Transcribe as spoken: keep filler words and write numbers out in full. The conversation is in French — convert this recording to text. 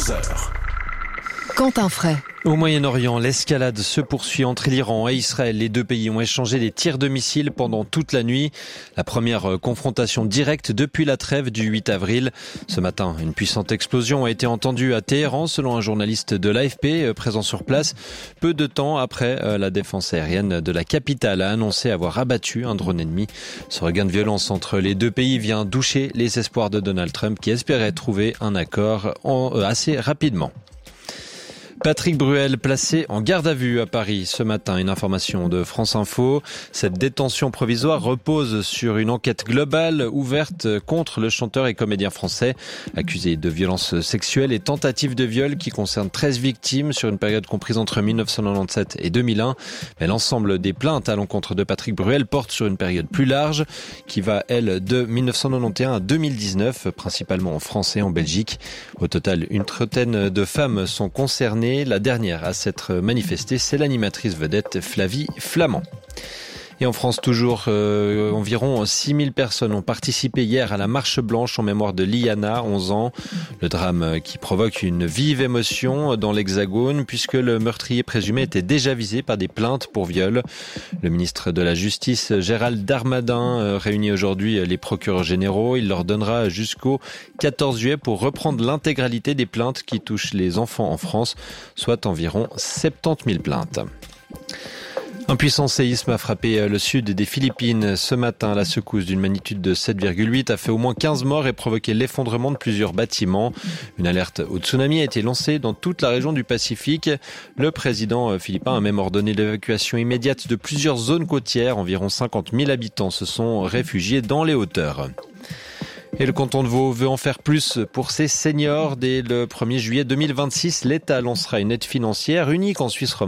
onze heures. Quentin Fray. Au Moyen-Orient, l'escalade se poursuit entre l'Iran et Israël. Les deux pays ont échangé des tirs de missiles pendant toute la nuit. La première confrontation directe depuis la trêve du huit avril. Ce matin, une puissante explosion a été entendue à Téhéran, selon un journaliste de l'A F P présent sur place. Peu de temps après, la défense aérienne de la capitale a annoncé avoir abattu un drone ennemi. Ce regain de violence entre les deux pays vient doucher les espoirs de Donald Trump, qui espérait trouver un accord en, euh, assez rapidement. Patrick Bruel placé en garde à vue à Paris ce matin. Une information de France Info. Cette détention provisoire repose sur une enquête globale ouverte contre le chanteur et comédien français, accusé de violences sexuelles et tentatives de viol qui concernent treize victimes sur une période comprise entre mille neuf cent quatre-vingt-dix-sept et deux mille un. Mais l'ensemble des plaintes à l'encontre de Patrick Bruel portent sur une période plus large qui va, elle, de mille neuf cent quatre-vingt-onze à deux mille dix-neuf, principalement en France et en Belgique. Au total, une trentaine de femmes sont concernées. La dernière à s'être manifestée, c'est l'animatrice vedette Flavie Flament. Et en France toujours, euh, environ six mille personnes ont participé hier à la marche blanche en mémoire de Liana, onze ans. Le drame qui provoque une vive émotion dans l'Hexagone puisque le meurtrier présumé était déjà visé par des plaintes pour viol. Le ministre de la Justice, Gérald Darmanin, réunit aujourd'hui les procureurs généraux. Il leur donnera jusqu'au quatorze juillet pour reprendre l'intégralité des plaintes qui touchent les enfants en France, soit environ soixante-dix mille plaintes. Un puissant séisme a frappé le sud des Philippines ce matin. La secousse d'une magnitude de sept virgule huit a fait au moins quinze morts et provoqué l'effondrement de plusieurs bâtiments. Une alerte au tsunami a été lancée dans toute la région du Pacifique. Le président philippin a même ordonné l'évacuation immédiate de plusieurs zones côtières. Environ cinquante mille habitants se sont réfugiés dans les hauteurs. Et le canton de Vaud veut en faire plus pour ses seniors. Dès le premier juillet deux mille vingt-six, l'État lancera une aide financière unique en Suisse romande.